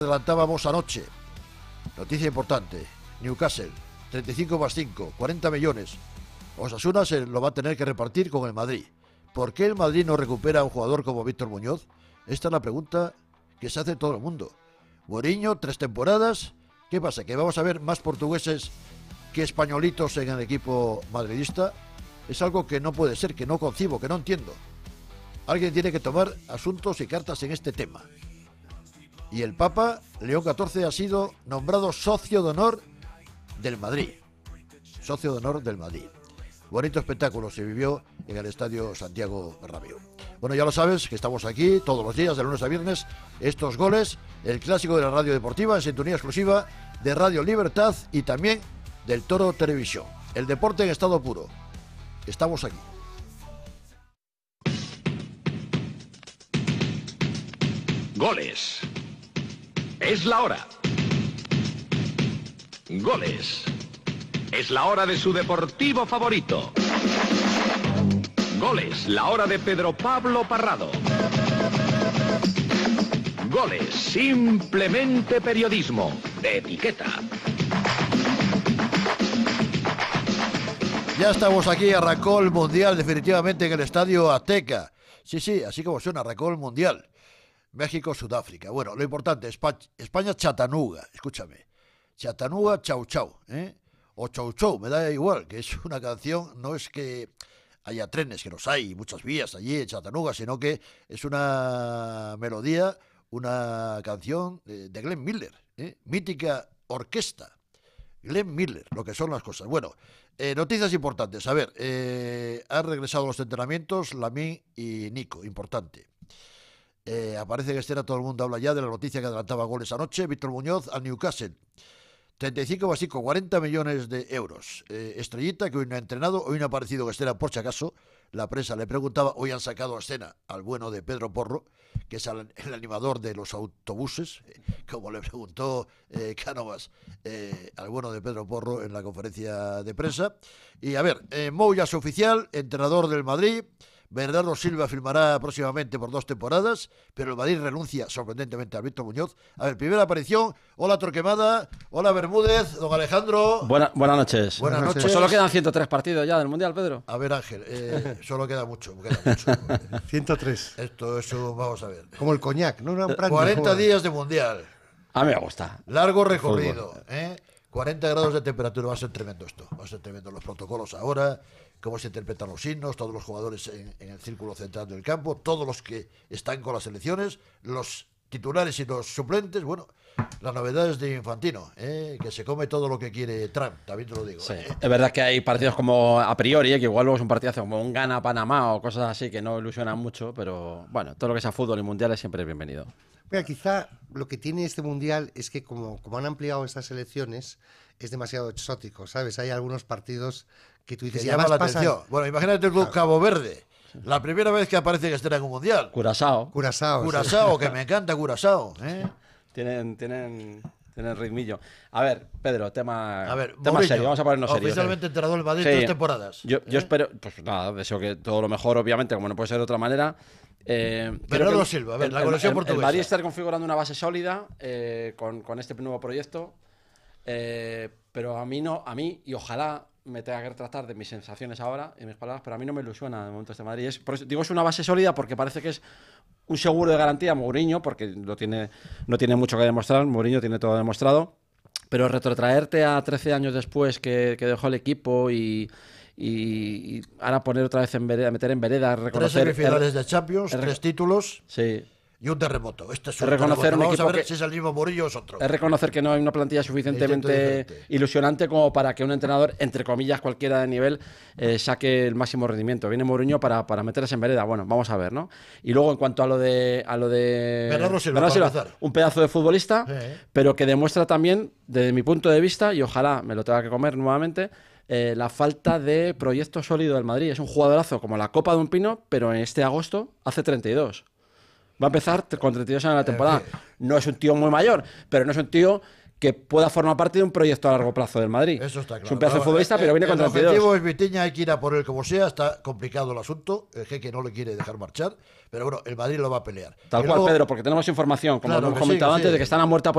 Adelantábamos anoche, noticia importante, Newcastle, 35 más 5, 40 millones. Osasuna se lo va a tener que repartir con el Madrid. ¿Por qué el Madrid no recupera a un jugador como Víctor Muñoz? Esta es la pregunta que se hace todo el mundo. Mourinho, 3 temporadas. ¿Qué pasa? ¿Que vamos a ver más portugueses que españolitos en el equipo madridista? Es algo que no puede ser, que no concibo, que no entiendo. Alguien tiene que tomar asuntos y cartas en este tema. Y el Papa, León XIV, ha sido nombrado socio de honor del Madrid. Socio de honor del Madrid. Bonito espectáculo se vivió en el Estadio Santiago Bernabéu. Bueno, ya lo sabes, que estamos aquí todos los días, de lunes a viernes. Estos goles, el clásico de la radio deportiva, en sintonía exclusiva de Radio Libertad y también del Toro Televisión. El deporte en estado puro. Estamos aquí. Goles. Es la hora. Goles. Es la hora de su deportivo favorito. Goles, la hora de Pedro Pablo Parrado. Goles, simplemente periodismo de etiqueta. Ya estamos aquí, arrancó el Mundial definitivamente en el Estadio Azteca. Sí, así como suena, arrancó el Mundial. México-Sudáfrica. Bueno, lo importante, España-Chattanooga, escúchame. Chattanooga, chau chau, o chau chau, me da igual, que es una canción, no es que haya trenes, que los hay, muchas vías allí en Chattanooga, sino que es una melodía, una canción de Glenn Miller, mítica orquesta. Glenn Miller, lo que son las cosas. Bueno, noticias importantes. A ver, han regresado los entrenamientos Lamine y Nico, importante. Aparece en escena, todo el mundo habla ya de la noticia que adelantaba goles anoche. Víctor Muñoz al Newcastle, 35 más 5, 40 millones de euros. Estrellita, que hoy no ha entrenado, hoy no ha aparecido en escena por si acaso. La prensa le preguntaba, hoy han sacado a escena al bueno de Pedro Porro, que es el animador de los autobuses, como le preguntó Cánovas al bueno de Pedro Porro en la conferencia de prensa. Y a ver, Mou ya es oficial, entrenador del Madrid. Bernardo Silva firmará próximamente por 2 temporadas, pero el Madrid renuncia sorprendentemente a Víctor Muñoz. A ver, primera aparición. Hola Torquemada, hola Bermúdez, don Alejandro. Buenas noches. Buenas noches. Pues solo quedan 103 partidos ya del Mundial, Pedro. A ver, Ángel, solo queda mucho. 103. Esto es vamos a ver. Como el coñac, ¿no? 40 días de Mundial. A mí me gusta. Largo recorrido, 40 grados de temperatura, va a ser tremendo esto. Va a ser tremendo los protocolos ahora, cómo se interpretan los himnos, todos los jugadores en el círculo central del campo, todos los que están con las selecciones, los titulares y los suplentes. Bueno, las novedades de Infantino, que se come todo lo que quiere Trump, también te lo digo. Sí. Es verdad que hay partidos como a priori, que igual luego es un partidazo como un Ghana-Panamá o cosas así que no ilusionan mucho, pero bueno, todo lo que sea fútbol y mundiales siempre es bienvenido. Mira, quizá lo que tiene este Mundial es que como han ampliado estas elecciones, es demasiado exótico, ¿sabes? Hay algunos partidos que tú dices... Que llama la atención. Bueno, imagínate el club Cabo Verde. La primera vez que aparece que estará en un Mundial. Curazao, sí. Que me encanta Curazao. Tienen ritmillo. A ver, Pedro, tema Mourinho, serio, vamos a ponernos serios. Oficialmente entrenador del Madrid, sí. 3 temporadas. Yo espero, pues nada, deseo que todo lo mejor, obviamente, como no puede ser de otra manera. Bernardo Silva, a ver, la conexión portuguesa. El Madrid está configurando una base sólida con este nuevo proyecto, pero a mí, y ojalá me tenga que retratar de mis sensaciones ahora y mis palabras, pero a mí no me ilusiona de momento este Madrid. Digo, es una base sólida porque parece que es un seguro de garantía Mourinho, porque no tiene mucho que demostrar, Mourinho tiene todo demostrado, pero retrotraerte a 13 años después que dejó el equipo y ahora poner otra vez meter en vereda, reconocer 3 semifinales de Champions, 3 títulos. Sí. Y un terremoto. Este es un reconocer terremoto. un Vamos a ver que, si es el mismo Mourinho o es otro. Es reconocer que no hay una plantilla suficientemente ilusionante como para que un entrenador, entre comillas, cualquiera de nivel, saque el máximo rendimiento. Viene Mourinho para meterse en vereda. Bueno, vamos a ver, ¿no? Y luego, en cuanto a lo de Bernardo Silva, un pedazo de futbolista, pero que demuestra también, desde mi punto de vista, y ojalá me lo tenga que comer nuevamente, la falta de proyecto sólido del Madrid. Es un jugadorazo como la copa de un pino, pero en este agosto hace 32. Va a empezar con 32 años en la temporada. No es un tío muy mayor, pero no es un tío que pueda formar parte de un proyecto a largo plazo del Madrid. Eso está claro. Es un pedazo de futbolista, pero viene con 32. El objetivo es Vitinha, hay que ir a por él como sea. Está complicado el asunto. El jeque no le quiere dejar marchar. Pero bueno, el Madrid lo va a pelear. Tal cual, Pedro, porque tenemos información, como hemos comentado antes, de que están a muerta